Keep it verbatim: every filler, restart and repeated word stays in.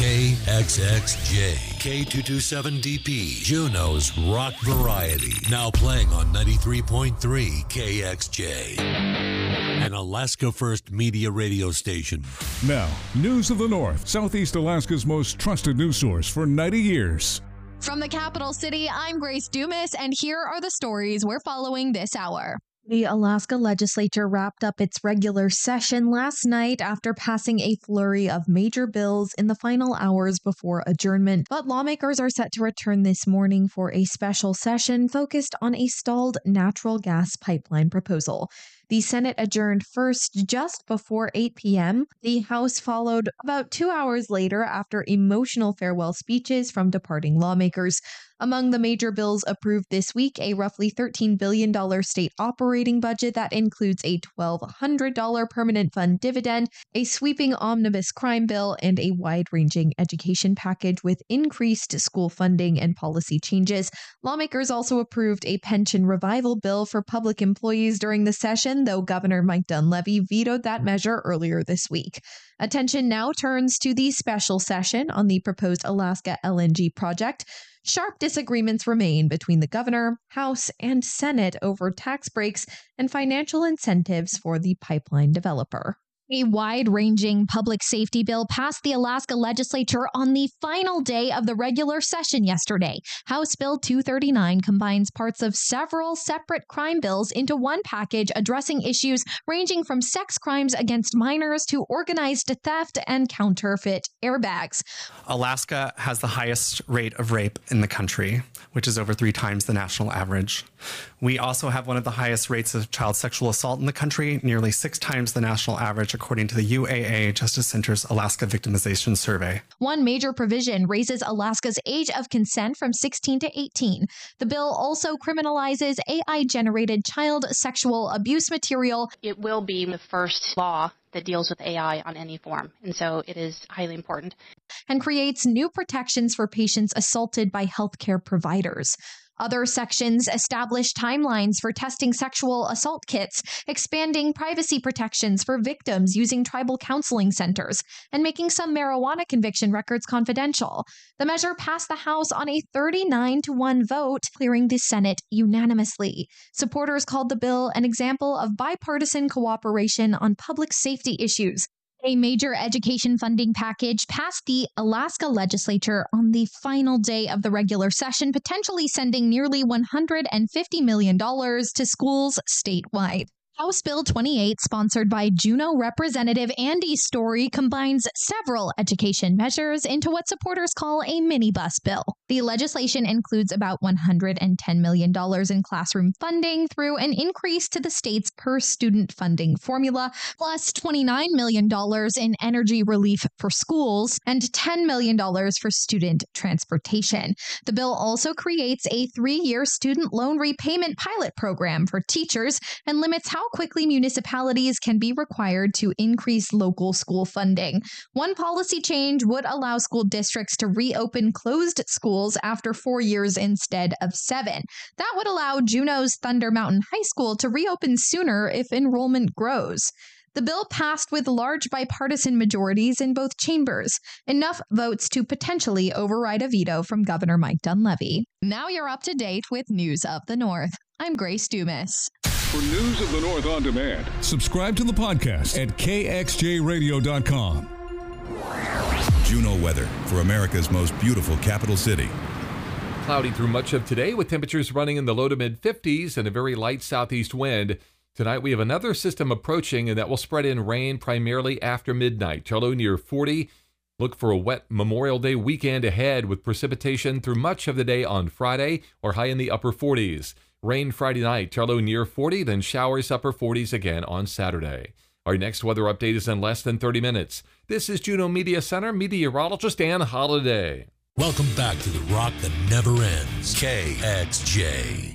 K X X J, K two twenty-seven D P, Juneau's rock variety. Now playing on ninety-three point three K X J. An Alaska First Media radio station. Now, News of the North, Southeast Alaska's most trusted news source for ninety years. From the capital city, I'm Grace Dumas, and here are the stories we're following this hour. The Alaska legislature wrapped up its regular session last night after passing a flurry of major bills in the final hours before adjournment. But lawmakers are set to return this morning for a special session focused on a stalled natural gas pipeline proposal. The Senate adjourned first just before eight p.m. The House followed about two hours later after emotional farewell speeches from departing lawmakers. Among the major bills approved this week, a roughly thirteen billion dollars state operating budget that includes a twelve hundred dollars permanent fund dividend, a sweeping omnibus crime bill, and a wide-ranging education package with increased school funding and policy changes. Lawmakers also approved a pension revival bill for public employees during the session, though Governor Mike Dunleavy vetoed that measure earlier this week. Attention now turns to the special session on the proposed Alaska L N G project. Sharp disagreements remain between the governor, House, and Senate over tax breaks and financial incentives for the pipeline developer. A wide-ranging public safety bill passed the Alaska legislature on the final day of the regular session yesterday. House Bill two thirty-nine combines parts of several separate crime bills into one package addressing issues ranging from sex crimes against minors to organized theft and counterfeit airbags. Alaska has the highest rate of rape in the country, which is over three times the national average. We also have one of the highest rates of child sexual assault in the country, nearly six times the national average, according to the U A A Justice Center's Alaska Victimization Survey. One major provision raises Alaska's age of consent from sixteen to eighteen. The bill also criminalizes A I-generated child sexual abuse material. It will be the first law that deals with A I on any form, and so it is highly important. And creates new protections for patients assaulted by healthcare providers. Other sections establish timelines for testing sexual assault kits, expanding privacy protections for victims using tribal counseling centers, and making some marijuana conviction records confidential. The measure passed the House on a thirty-nine to one vote, clearing the Senate unanimously. Supporters called the bill an example of bipartisan cooperation on public safety issues. A major education funding package passed the Alaska legislature on the final day of the regular session, potentially sending nearly one hundred fifty million dollars to schools statewide. House Bill twenty-eight, sponsored by Juneau Representative Andy Story, combines several education measures into what supporters call a minibus bill. The legislation includes about one hundred ten million dollars in classroom funding through an increase to the state's per-student funding formula, plus twenty-nine million dollars in energy relief for schools and ten million dollars for student transportation. The bill also creates a three-year student loan repayment pilot program for teachers and limits how quickly municipalities can be required to increase local school funding. One policy change would allow school districts to reopen closed schools after four years instead of seven. That would allow Juneau's Thunder Mountain High School to reopen sooner if enrollment grows. The bill passed with large bipartisan majorities in both chambers, enough votes to potentially override a veto from Governor Mike Dunleavy. Now you're up to date with News of the North. I'm Grace Dumas. For News of the North on demand, subscribe to the podcast at K X J radio dot com. Juneau weather for America's most beautiful capital city. Cloudy through much of today with temperatures running in the low to mid fifties and a very light southeast wind. Tonight we have another system approaching and that will spread in rain primarily after midnight. Low near forty. Look for a wet Memorial Day weekend ahead with precipitation through much of the day on Friday or high in the upper forties. Rain Friday night, low near forty, then showers upper forties again on Saturday. Our next weather update is in less than thirty minutes. This is Juneau Media Center meteorologist Ann Holiday. Welcome back to the rock that never ends. K X J.